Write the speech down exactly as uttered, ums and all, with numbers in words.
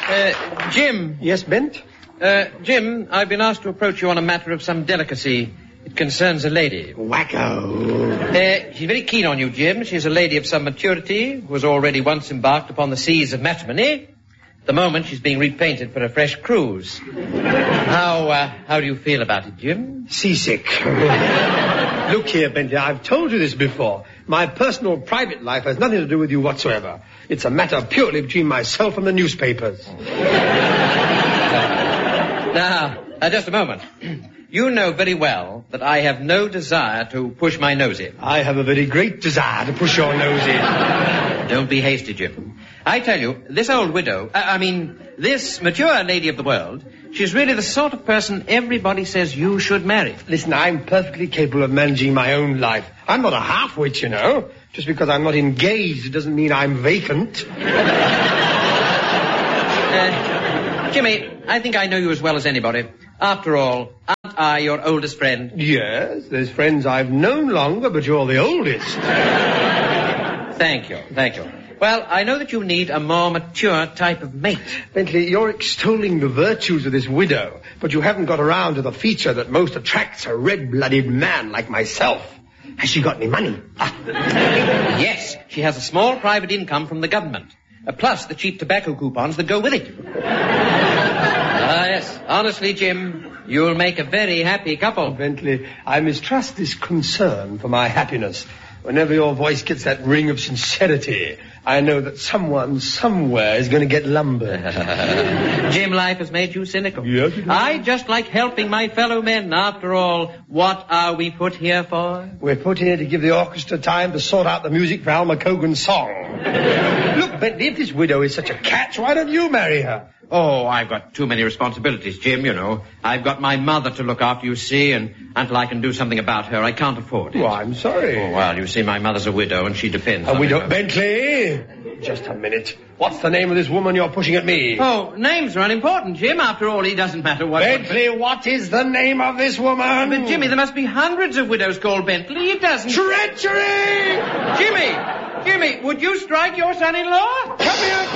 Uh, Jim. Yes, Bent? Uh, Jim, I've been asked to approach you on a matter of some delicacy. It concerns a lady. Wacko. Uh, she's very keen on you, Jim. She's a lady of some maturity who has already once embarked upon the seas of matrimony. At the moment, she's being repainted for a fresh cruise. How, uh, how do you feel about it, Jim? Seasick. Look here, Bentley, I've told you this before. My personal private life has nothing to do with you whatsoever. It's a matter purely between myself and the newspapers. Now, uh, just a moment. You know very well that I have no desire to push my nose in. I have a very great desire to push your nose in. Don't be hasty, Jim. I tell you, this old widow, uh, I mean, this mature lady of the world, she's really the sort of person everybody says you should marry. Listen, I'm perfectly capable of managing my own life. I'm not a half-wit, you know. Just because I'm not engaged, it doesn't mean I'm vacant. uh, Jimmy, I think I know you as well as anybody. After all, aren't I your oldest friend? Yes, there's friends I've known longer, but you're the oldest. Thank you, thank you. Well, I know that you need a more mature type of mate. Bentley, you're extolling the virtues of this widow, but you haven't got around to the feature that most attracts a red-blooded man like myself. Has she got any money? Ah. Yes, she has a small private income from the government, uh, plus the cheap tobacco coupons that go with it. Ah, yes. Honestly, Jim, you'll make a very happy couple. Oh, Bentley, I mistrust this concern for my happiness. Whenever your voice gets that ring of sincerity, I know that someone somewhere is going to get lumbered. Jim, life has made you cynical. Yes, it has. I just like helping my fellow men. After all, what are we put here for? We're put here to give the orchestra time to sort out the music for Alma Cogan's song. Look, Bentley, if this widow is such a catch, why don't you marry her? Oh, I've got too many responsibilities, Jim, you know. I've got my mother to look after, you see, and until I can do something about her, I can't afford it. Oh, I'm sorry. Oh, well, you see, my mother's a widow, and she depends a on widow? her. Bentley! Just a minute. What's the name of this woman you're pushing at me? Oh, names are unimportant, Jim. After all, it doesn't matter what... Bentley, what is the name of this woman? But, Jimmy, there must be hundreds of widows called Bentley. It doesn't... Treachery! Jimmy! Jimmy, would you strike your son-in-law? Come here!